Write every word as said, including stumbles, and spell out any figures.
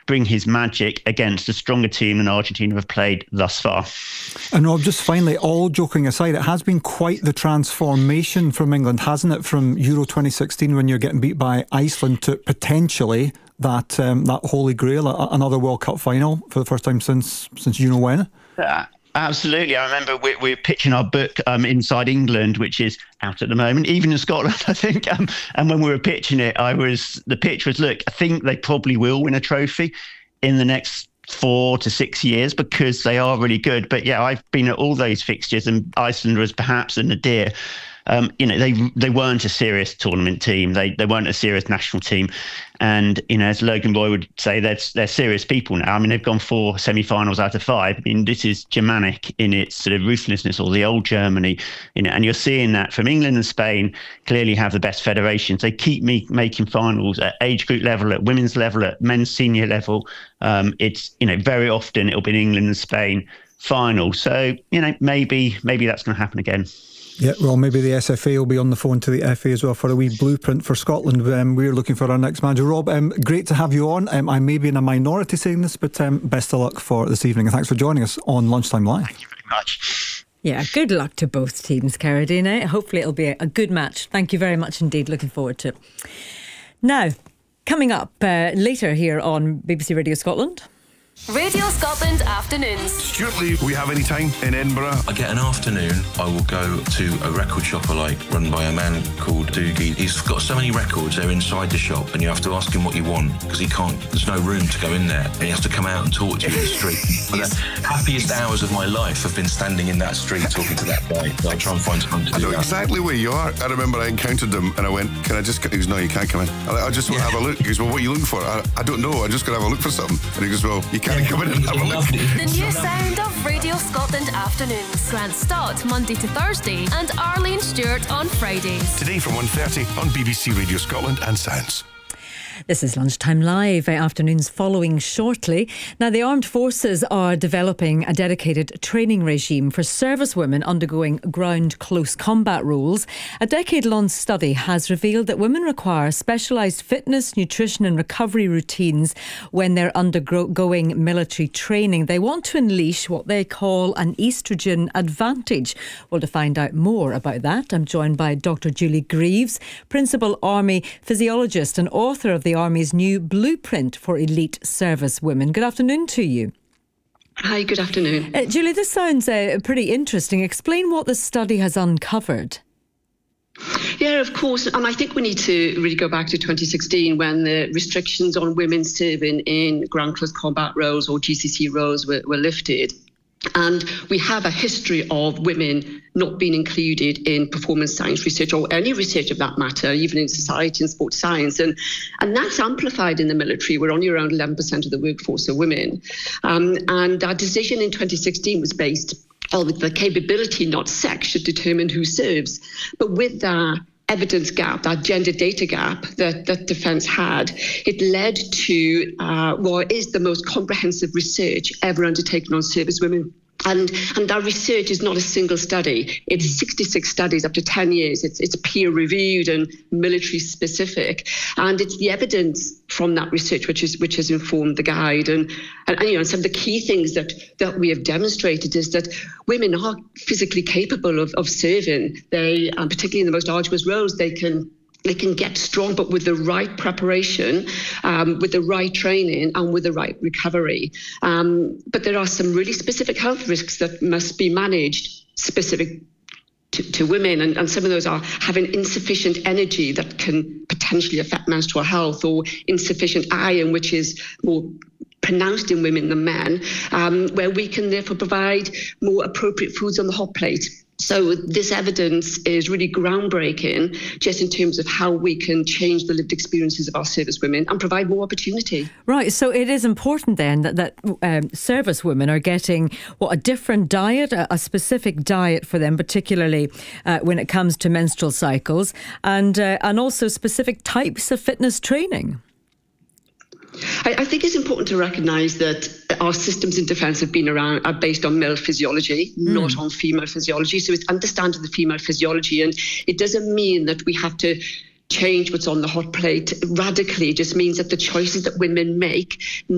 bring his magic against a stronger team than Argentina have played thus far. And Rob, just finally, all joking aside, it has been quite the transformation from England, hasn't it, from Euro twenty sixteen when you're getting beat by Iceland to potentially that um, that holy grail, another World Cup final for the first time since since you know when? Uh, absolutely. I remember we're, we're pitching our book um, Inside England, which is out at the moment, even in Scotland, I think. Um, and when we were pitching it, I was the pitch was, look, I think they probably will win a trophy in the next four to six years because they are really good. But yeah, I've been at all those fixtures, and Iceland was perhaps a nadir. Um, you know, they they weren't a serious tournament team. They they weren't a serious national team. And, you know, as Logan Boy would say, they're, they're serious people now. I mean, they've gone four semi-finals out of five. I mean, this is Germanic in its sort of ruthlessness, or the old Germany, you know, and you're seeing that from England and Spain clearly have the best federations. They keep me making finals at age group level, at women's level, at men's senior level. Um, it's, you know, very often it'll be England and Spain final. So, you know, maybe maybe that's going to happen again. Yeah, well, maybe the S F A will be on the phone to the F A as well for a wee blueprint for Scotland. Um, we're looking for our next manager. Rob, um, great to have you on. Um, I may be in a minority saying this, but um, best of luck for this evening. And thanks for joining us on Lunchtime Live. Thank you very much. Yeah, good luck to both teams, Carradine. Hopefully it'll be a good match. Thank you very much indeed. Looking forward to it. Now, coming up uh, later here on B B C Radio Scotland. Radio Scotland Afternoons. Stuart Lee, we have any time in Edinburgh? I get an afternoon, I will go to a record shop I like, run by a man called Doogie. He's got so many records, they're inside the shop, and you have to ask him what you want, because he can't, there's no room to go in there, and he has to come out and talk to you in the street. But the happiest hours of my life have been standing in that street talking to that guy. So I try and find time to do I know that. exactly where you are. I remember I encountered him, and I went, can I just, he goes, no, you can't come in. I, I just want to Yeah. have a look. He goes, well, what are you looking for? I, I don't know, I'm just going to have a look for something. And he goes, well, you can't come in and have a look. The new sound of Radio Scotland Afternoons. Grant Stott Monday to Thursday and Arlene Stewart on Fridays. Today from one thirty on B B C Radio Scotland and Sounds. This is Lunchtime Live, afternoons following shortly. Now, the armed forces are developing a dedicated training regime for servicewomen undergoing ground close combat roles. A decade-long study has revealed that women require specialised fitness, nutrition and recovery routines when they're undergoing military training. They want to unleash what they call an oestrogen advantage. Well, to find out more about that, I'm joined by Doctor Julie Greaves, Principal Army Physiologist and author of the Army's new blueprint for elite service women. Good afternoon to you. Hi, good afternoon. Uh, Julie, this sounds uh, pretty interesting. Explain what the study has uncovered. Yeah, of course. And I think we need to really go back to twenty sixteen when the restrictions on women serving in ground close combat roles or G C C roles were, were lifted. And we have a history of women not being included in performance science research or any research of that matter, even in society and sports science. And, and that's amplified in the military, where only around eleven percent of the workforce are women. Um, and our decision in twenty sixteen was based on the capability, not sex, should determine who serves. But with that evidence gap, that gender data gap that, that Defence had, it led to uh, what is the most comprehensive research ever undertaken on service women. And and that research is not a single study. It's sixty-six studies up to ten years. It's it's peer reviewed and military specific. And it's the evidence from that research which is which has informed the guide. And, and, and you know, some of the key things that, that we have demonstrated is that women are physically capable of, of serving. They, um, particularly in the most arduous roles, they can They can get strong, but with the right preparation, um, with the right training and with the right recovery. Um, but there are some really specific health risks that must be managed specific to, to women. And, and some of those are having insufficient energy that can potentially affect menstrual health, or insufficient iron, which is more pronounced in women than men, um, where we can therefore provide more appropriate foods on the hot plate. So this evidence is really groundbreaking just in terms of how we can change the lived experiences of our service women and provide more opportunity. Right, so it is important then that, that um, service women are getting what a different diet, a, a specific diet for them, particularly uh, when it comes to menstrual cycles, and uh, and also specific types of fitness training. I, I think it's important to recognise that our systems in defence have been around are based on male physiology, mm. not on female physiology. So it's understanding the female physiology, and it doesn't mean that we have to change what's on the hot plate radically. It just means that the choices that women make